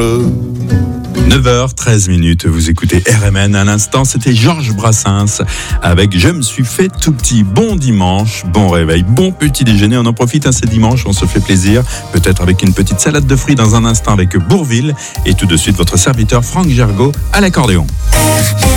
9h13, vous écoutez RMN. À l'instant, c'était Georges Brassens avec Je me suis fait tout petit. Bon dimanche, bon réveil, bon petit déjeuner. On en profite, c'est dimanche, on se fait plaisir. Peut-être avec une petite salade de fruits dans un instant avec Bourvil. Et tout de suite, votre serviteur Franck Gergaud à l'accordéon.